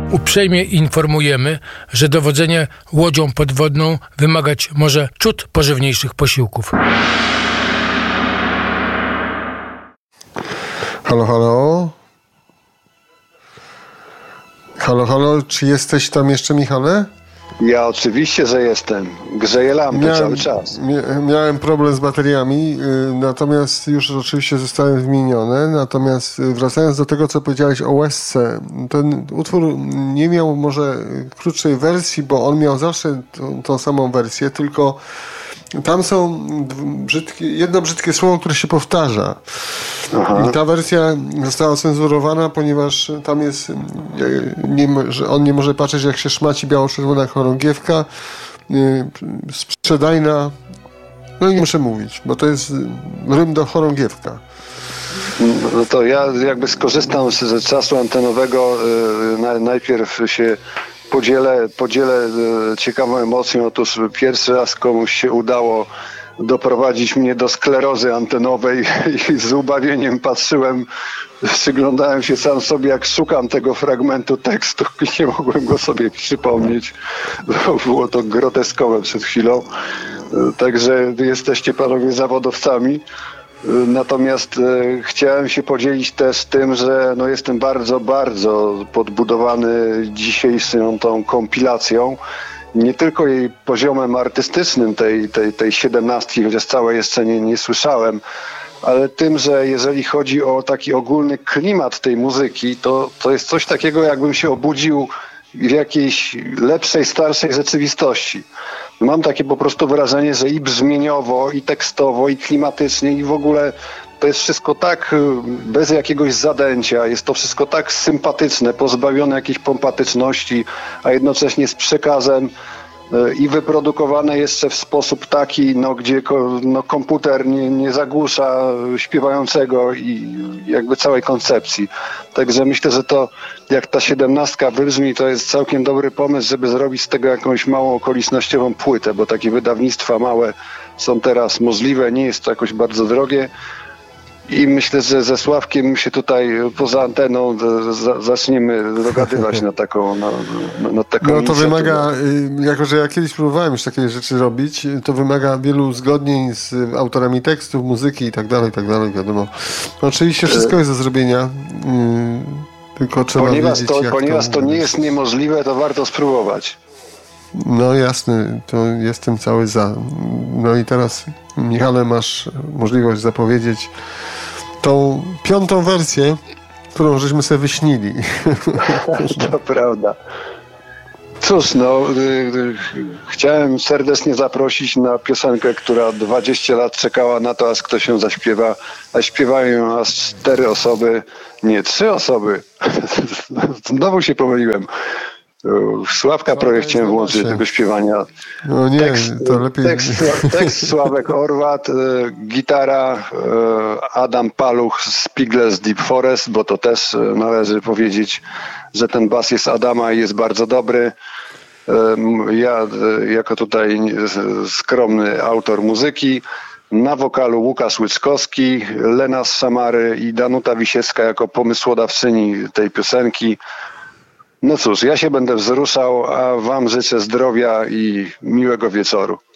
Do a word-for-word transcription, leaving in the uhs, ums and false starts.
Uprzejmie informujemy, że dowodzenie łodzią podwodną wymagać może ciut pożywniejszych posiłków. Halo, halo? Halo, halo, czy jesteś tam jeszcze, Michale? Ja oczywiście, że jestem. Grzeję lampy miałem, cały czas. Mia- miałem problem z bateriami, y, natomiast już oczywiście zostały wymienione. Natomiast y, wracając do tego, co powiedziałeś o Łezce, ten utwór nie miał może krótszej wersji, bo on miał zawsze tą, tą samą wersję, tylko tam są brzydkie, jedno brzydkie słowo, które się powtarza. Aha. I ta wersja została cenzurowana, ponieważ tam jest, nie, że on nie może patrzeć, jak się szmaci biało-czerwona chorągiewka, sprzedajna, no nie muszę mówić, bo to jest rym do chorągiewka. No to ja jakby skorzystam z czasu antenowego, najpierw się Podzielę, podzielę ciekawą emocją. Otóż pierwszy raz komuś się udało doprowadzić mnie do sklerozy antenowej i z ubawieniem patrzyłem, przyglądałem się sam sobie, jak szukam tego fragmentu tekstu i nie mogłem go sobie przypomnieć. Było to groteskowe przed chwilą. Także jesteście panowie zawodowcami. Natomiast e, chciałem się podzielić też tym, że no, jestem bardzo, bardzo podbudowany dzisiejszą tą kompilacją. Nie tylko jej poziomem artystycznym, tej, tej, tej siedemnastki, chociaż całej jeszcze nie, nie słyszałem, ale tym, że jeżeli chodzi o taki ogólny klimat tej muzyki, to, to jest coś takiego, jakbym się obudził w jakiejś lepszej, starszej rzeczywistości. Mam takie po prostu wrażenie, że i brzmieniowo, i tekstowo, i klimatycznie, i w ogóle to jest wszystko tak bez jakiegoś zadęcia, jest to wszystko tak sympatyczne, pozbawione jakiejś pompatyczności, a jednocześnie z przekazem i wyprodukowane jeszcze w sposób taki, no, gdzie no, komputer nie, nie zagłusza śpiewającego i jakby całej koncepcji. Także myślę, że to jak ta siedemnastka wybrzmi, to jest całkiem dobry pomysł, żeby zrobić z tego jakąś małą okolicznościową płytę, bo takie wydawnictwa małe są teraz możliwe, nie jest to jakoś bardzo drogie. I myślę, że ze Sławkiem się tutaj poza anteną z, zaczniemy dogadywać na taką, na, na taką No to wymaga, jako że ja kiedyś próbowałem już takie rzeczy robić, to wymaga wielu uzgodnień z autorami tekstów, muzyki i tak dalej, i tak dalej, wiadomo. No, oczywiście wszystko jest do zrobienia, tylko trzeba ponieważ wiedzieć, to, jak Ponieważ to, to nie jest niemożliwe, to warto spróbować. No jasne, to jestem cały za. No i teraz, Michale, masz możliwość zapowiedzieć tą piątą wersję, którą żeśmy sobie wyśnili. To prawda. Cóż, no, y, y, chciałem serdecznie zaprosić na piosenkę, która dwadzieścia lat czekała na to, aż ktoś ją zaśpiewa, a śpiewają ją aż cztery osoby, nie, trzy osoby. Znowu się pomyliłem. Sławka projekt chciałem włączyć do tego śpiewania. No nie, tekst, to lepiej. Tekst, tekst Sławek Orwat, y, gitara y, Adam Paluch z Pigles Deep Forest, bo to też y, należy powiedzieć, że ten bas jest Adama i jest bardzo dobry. Y, ja y, jako tutaj y, skromny autor muzyki. Na wokalu Łukasz Łyczkowski, Lena z Samary i Danuta Wisiecka jako pomysłodawczyni tej piosenki. No cóż, ja się będę wzruszał, a wam życzę zdrowia i miłego wieczoru.